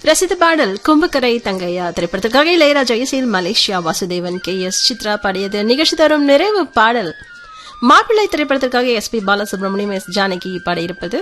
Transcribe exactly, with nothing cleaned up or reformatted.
ரசித்த பாடல் கும்பக்கரை தங்கையா திரைப்படத்திற்காக இளையராஜா இசையில் Malaysia Vasudevan K S Chitra பாடியது. நிகழ்ச்சி தரும் நிறைவு பாடல் மாப்பிள்ளை திரைப்படத்திற்காக S B Balasubramaniam S Janaki பாடியிருப்பது.